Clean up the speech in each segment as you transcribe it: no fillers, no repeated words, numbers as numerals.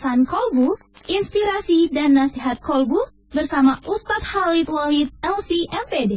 Pesan Kolbu, Inspirasi dan Nasihat Kolbu bersama Ustadz Khalid Walid LC MPD.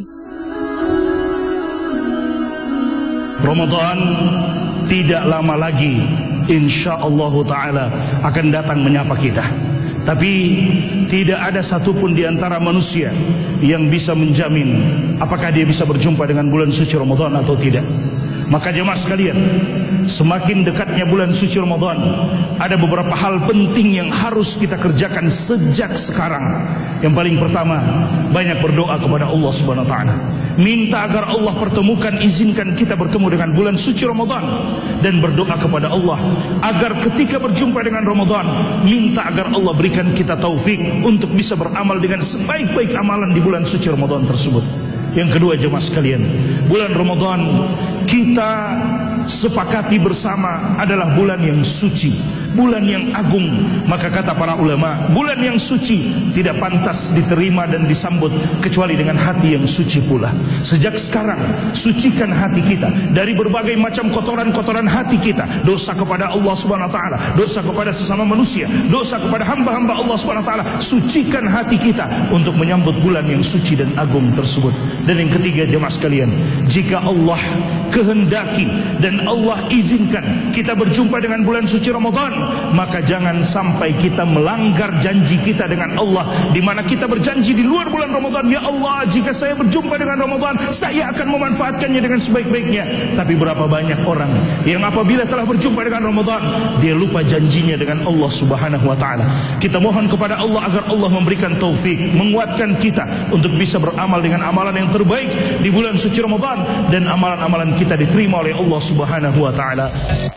Ramadan tidak lama lagi, insyaallah ta'ala akan datang menyapa kita. Tapi tidak ada satupun di antara manusia yang bisa menjamin apakah dia bisa berjumpa dengan bulan suci Ramadan atau tidak. Maka jemaah sekalian, semakin dekatnya bulan suci Ramadan, ada beberapa hal penting yang harus kita kerjakan sejak sekarang. Yang paling pertama, banyak berdoa kepada Allah Subhanahu wa taala. Minta agar Allah pertemukan, izinkan kita bertemu dengan bulan suci Ramadan, dan berdoa kepada Allah agar ketika berjumpa dengan Ramadan, minta agar Allah berikan kita taufik untuk bisa beramal dengan sebaik-baik amalan di bulan suci Ramadan tersebut. Yang kedua jemaah sekalian, bulan Ramadan kita sepakati bersama adalah bulan yang suci, bulan yang agung. Maka kata para ulama, bulan yang suci tidak pantas diterima dan disambut kecuali dengan hati yang suci pula. Sejak sekarang, sucikan hati kita dari berbagai macam kotoran-kotoran hati kita, dosa kepada Allah Subhanahu wa taala, dosa kepada sesama manusia, dosa kepada hamba-hamba Allah Subhanahu wa taala. Sucikan hati kita untuk menyambut bulan yang suci dan agung tersebut. Dan yang ketiga jemaah sekalian, jika Allah kehendaki dan Allah izinkan kita berjumpa dengan bulan suci Ramadan, maka jangan sampai kita melanggar janji kita dengan Allah, di mana kita berjanji di luar bulan Ramadan, ya Allah, jika saya berjumpa dengan Ramadan, saya akan memanfaatkannya dengan sebaik-baiknya. Tapi berapa banyak orang yang apabila telah berjumpa dengan Ramadan, dia lupa janjinya dengan Allah Subhanahu wa taala. Kita mohon kepada Allah agar Allah memberikan taufik, menguatkan kita untuk bisa beramal dengan amalan yang terbaik di bulan suci Ramadan, dan amalan-amalan kita diterima oleh Allah Subhanahu wa taala.